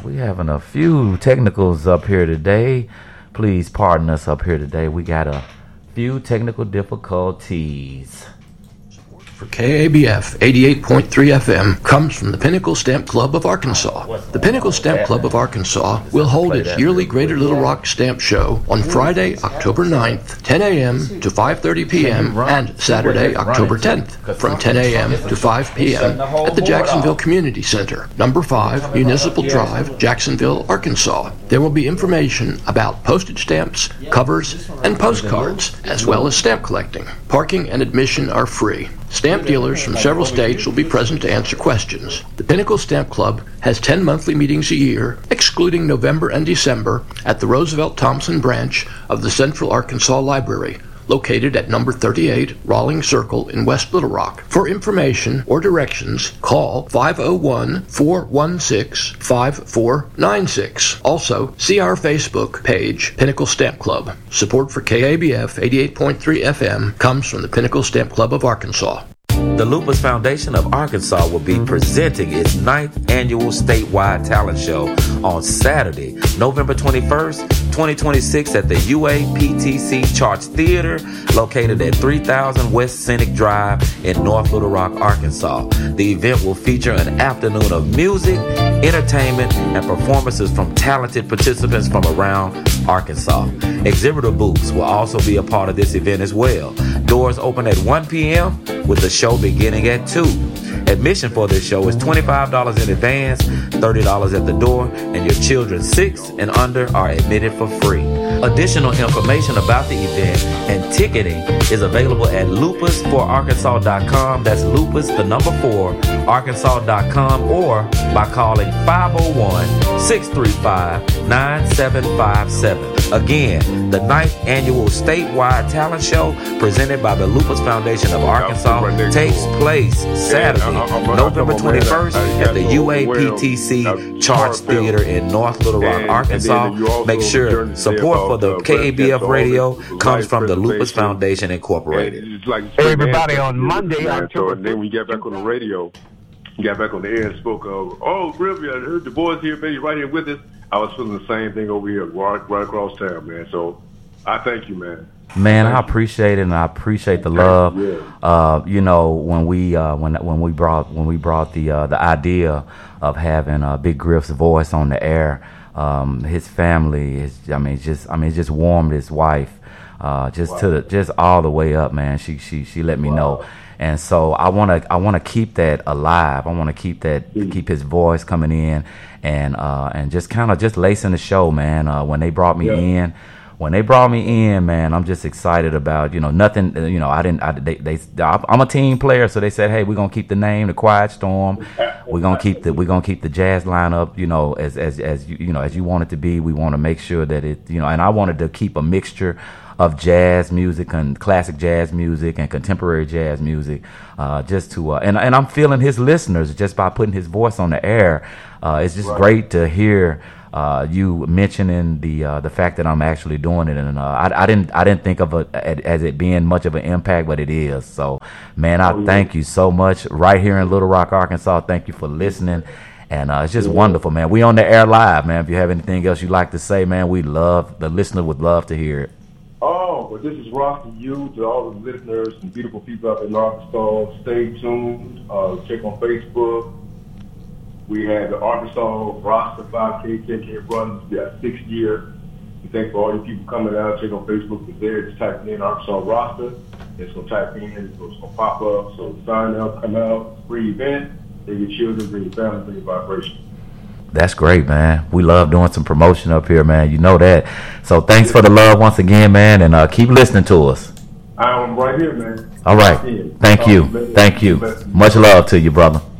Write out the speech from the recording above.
We having a few technicals up here today. Please pardon us up here today. We got a few technical difficulties. For KABF 88.3 FM comes from the Pinnacle Stamp Club of Arkansas. The Pinnacle Stamp Club of Arkansas will hold its yearly Greater Little Rock Stamp Show on Friday, October 9th, 10 a.m. to 5:30 p.m. and Saturday, October 10th from 10 a.m. to 5 p.m. at the Jacksonville Community Center, number 5, Municipal Drive, Jacksonville, Arkansas. There will be information about postage stamps, covers, and postcards, as well as stamp collecting. Parking and admission are free. Stamp dealers from several states will be present to answer questions. The Pinnacle Stamp Club has 10 monthly meetings a year, excluding November and December, at the Roosevelt Thompson branch of the Central Arkansas Library, located at number 38 Rawlings Circle in West Little Rock. For information or directions, call 501-416-5496. Also, see our Facebook page, Pinnacle Stamp Club. Support for KABF 88.3 FM comes from the Pinnacle Stamp Club of Arkansas. The Lupus Foundation of Arkansas will be presenting its 9th annual statewide talent show on Saturday, November 21st, 2026 at the UAPTC Charts Theater, located at 3000 West Scenic Drive in North Little Rock, Arkansas. The event will feature an afternoon of music, entertainment, and performances from talented participants from around Arkansas. Exhibitor booths will also be a part of this event as well. Doors open at 1 p.m. with the show beginning at 2. Admission for this show is $25 in advance, $30 at the door, and your children 6 and under are admitted for free. Additional information about the event and ticketing is available at lupus4arkansas.com. That's lupus, the number 4, arkansas.com, or by calling 501-635-9757. Again, the 9th annual statewide talent show presented by the Lupus Foundation of Arkansas takes place Saturday, November 21st at the UAPTC Charts Theater in North Little Rock, Arkansas. Make sure support for the KABF radio comes from the Lupus Foundation Incorporated. Hey, everybody, on Monday, and then we get back on the radio, got back on the air and spoke of, oh, Griffey, I heard the boys here, baby, right here with us. I was feeling the same thing over here, right across town, man. So I thank you, man. Man, I appreciate it, and I appreciate the love. Yeah. You know, when we brought the idea of having Big Griff's voice on the air, his family is, it just warmed his wife, just all the way up, man. She let me know. And so I wanna keep that alive. I wanna keep his voice coming in, and just kind of just lacing the show, man. When they brought me in, man, I'm just excited about, nothing. I'm a team player, so they said, hey, we're gonna keep the name, the Quiet Storm. We're gonna keep the jazz lineup, as you want it to be. We want to make sure that it, and I wanted to keep a mixture of jazz music and classic jazz music and contemporary jazz music, just to and I'm feeling his listeners just by putting his voice on the air. It's just great to hear you mentioning the fact that I'm actually doing it, and I didn't think of it as it being much of an impact, but it is. So, man, I thank you so much right here in Little Rock, Arkansas. Thank you for listening. And it's just wonderful, man. We on the air live, man. If you have anything else you'd like to say, man, the listener would love to hear it. Oh, well, this is Ross to you, to all the listeners and beautiful people out in Arkansas. Stay tuned. Check on Facebook. We had the Arkansas Rasta 5K 10K run. It's our 6th year. We thank for all you people coming out. Check on Facebook. It's there. Just type in Arkansas Rasta. It's going to type in. It's going to pop up. So sign up, come out. Free event. Bring your children, bring your family, bring your vibration. That's great, man. We love doing some promotion up here, man. You know that. So thanks for the love once again, man, and keep listening to us. I'm right here, man. All right. Thank you. Much love to you, brother.